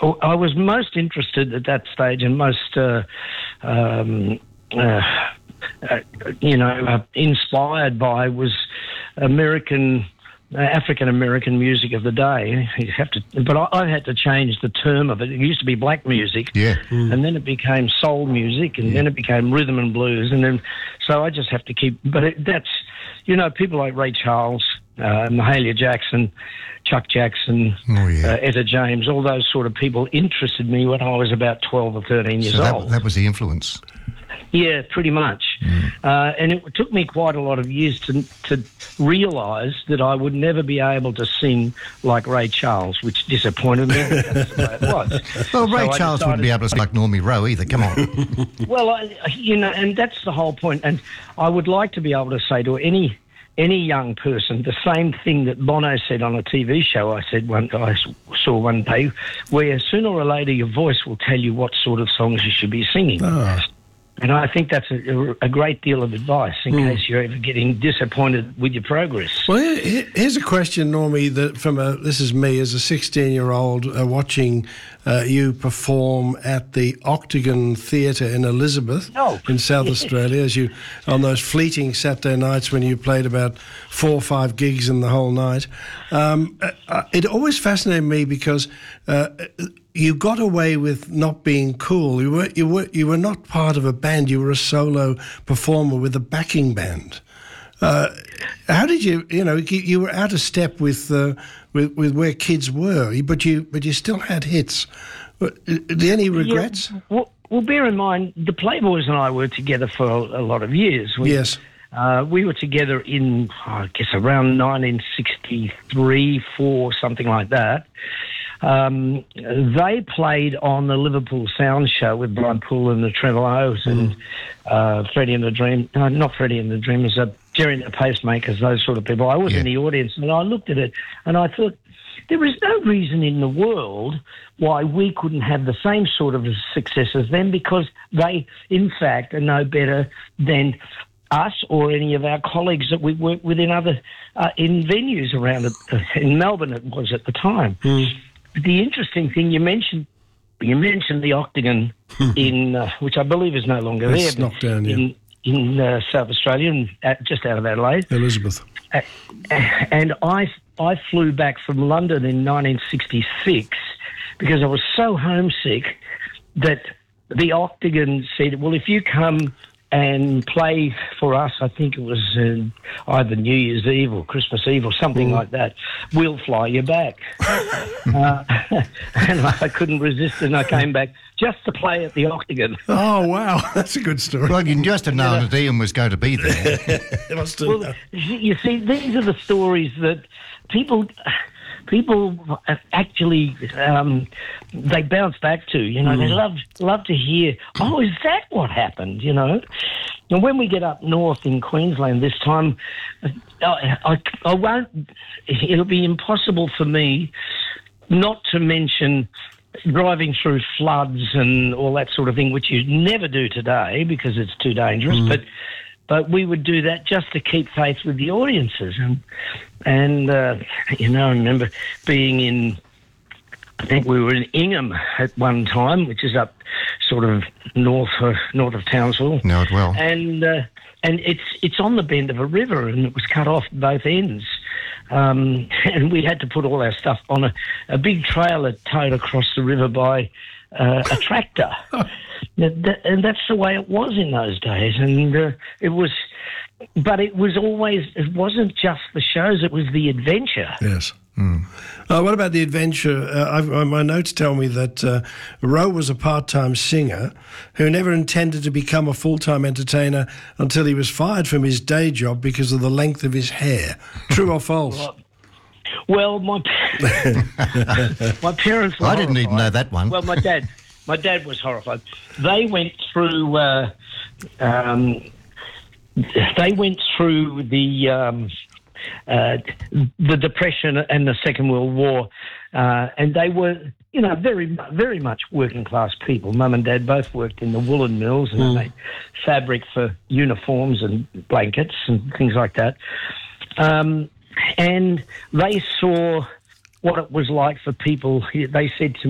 I was most interested at that stage and most, inspired by was African American music of the day. I had to change the term of it. It used to be black music, and then it became soul music, and then it became rhythm and blues, and then so I just have to keep. But that's people like Ray Charles, Mahalia Jackson, Chuck Jackson, Etta James, all those sort of people interested me when I was about 12 or 13 years old. That was the influence. Yeah, pretty much. And it took me quite a lot of years to realise that I would never be able to sing like Ray Charles, which disappointed me. That's the way it was. Well, Ray Charles wouldn't be able to sing like Normie Rowe either. Come on. Well, and that's the whole point. And I would like to be able to say to any young person the same thing that Bono said on a TV show I saw one day, where sooner or later your voice will tell you what sort of songs you should be singing. Oh. And I think that's a great deal of advice in case you're ever getting disappointed with your progress. Well, here's a question, Normie, that this is me as a 16-year-old watching you perform at the Octagon Theatre in Elizabeth in South Australia, on those fleeting Saturday nights when you played about 4 or 5 gigs in the whole night. It always fascinated me because you got away with not being cool. You were not part of a band. You were a solo performer with a backing band. How did you? You were out of step with where kids were, but you still had hits. Any regrets? Yeah, well, bear in mind the Playboys and I were together for a lot of years. Yes. We were together in, I guess, around 1963, 4, something like that. They played on the Liverpool Sound Show with Brian Poole and the Tremeloes and Freddie and the Dream. No, not Freddie and the Dreamers, Jerry and the Pacemakers, those sort of people. I was in the audience and I looked at it and I thought, there is no reason in the world why we couldn't have the same sort of success as them, because they, in fact, are no better than us or any of our colleagues that we work with in other in venues around it. In Melbourne it was at the time. But the interesting thing, you mentioned the Octagon in which I believe is no longer there. Knocked down, in South Australia, just out of Adelaide. Elizabeth. And I flew back from London in 1966 because I was so homesick that the Octagon said, well, if you come and play for us, I think it was either New Year's Eve or Christmas Eve or something like that, we'll fly you back. And I couldn't resist, and I came back just to play at the Octagon. Oh, wow. That's a good story. Well, you just have known that Ian was going to be there. Well, you see, these are the stories that people actually they bounce back to. They love to hear, oh, is that what happened? And when we get up north in Queensland this time, I won't. It'll be impossible for me not to mention driving through floods and all that sort of thing, which you never do today because it's too dangerous. But we would do that just to keep faith with the audiences. And I remember being in, I think we were in Ingham at one time, which is up sort of north of Townsville. Know it well. And it's on the bend of a river, and it was cut off both ends. And we had to put all our stuff on a big trailer towed across the river by a tractor. And that's the way it was in those days. And it wasn't just the shows, it was the adventure. Yes. What about the adventure? My notes tell me that Rowe was a part-time singer who never intended to become a full-time entertainer until he was fired from his day job because of the length of his hair. True or false? Well, my parents were I didn't even know that one. Well, my dad was horrified. They went through the Depression and the Second World War, and they were, very, very much working class people. Mum and Dad both worked in the woolen mills and they made fabric for uniforms and blankets and things like that. And they saw what it was like for people. They said to